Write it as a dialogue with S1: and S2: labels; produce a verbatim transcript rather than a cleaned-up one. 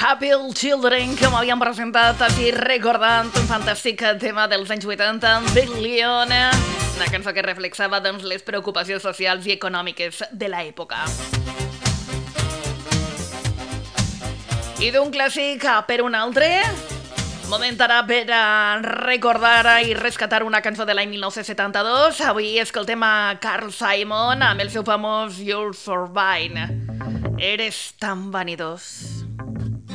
S1: Happy Children, que m'havien presentat aquí recordant un fantàstic tema dels anys vuitanta, Billion, una cançó que reflexava doncs, les preocupacions socials i econòmiques de l'època. I d'un clàssic per un altre, moment ara per recordar i rescatar una cançó de l'any mil nou-cents setanta-dos. Avui escoltem a Carl Simon amb el seu famós You're So Fine. Eres tan vanidós.